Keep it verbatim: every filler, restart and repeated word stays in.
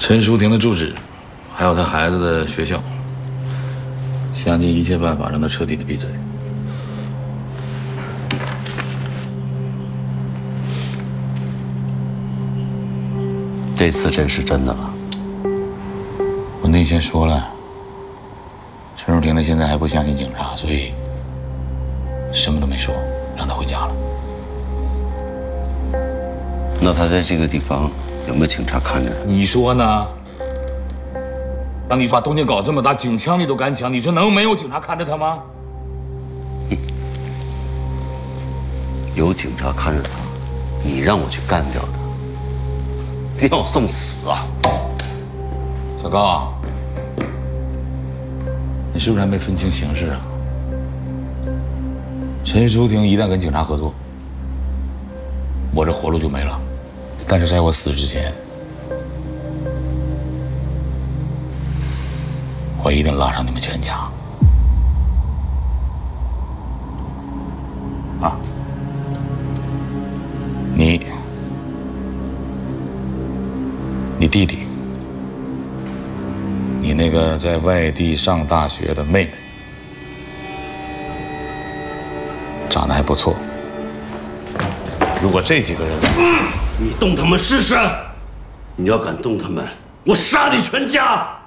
陈淑婷的住址，还有她孩子的学校，想尽一切办法让她彻底的闭嘴。 这次真是真的了。 我内线说了，陈淑婷呢现在还不相信警察，所以什么都没说，让她回家了。 那他在这个地方有没有警察看着？ 你说呢？当你把动静搞这么大，警枪你都敢抢，你说能没有警察看着他吗？ 哼，有警察看着他，你让我去干掉他，你让我送死啊！ 小高，你是不是还没分清形势啊？陈淑婷一旦跟警察合作，我这活路就没了。但是在我死之前，我一定拉上你们全家。啊，你、你弟弟、你那个在外地上大学的妹妹，长得还不错。如果这几个人， 你动他们试试！你要敢动他们，我杀你全家！